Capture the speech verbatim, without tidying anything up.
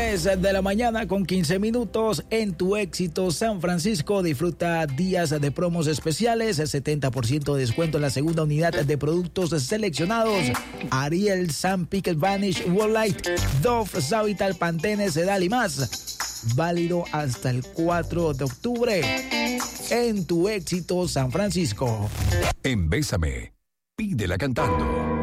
diez de la mañana con quince minutos en Tu Éxito San Francisco. Disfruta días de promos especiales, setenta por ciento de descuento en la segunda unidad de productos seleccionados. Ariel, Sun Pickle Vanish, Walllight, Dove, Savital, Pantene, Sedal y más. Válido hasta el cuatro de octubre en Tu Éxito San Francisco. En Bésame, pídela cantando.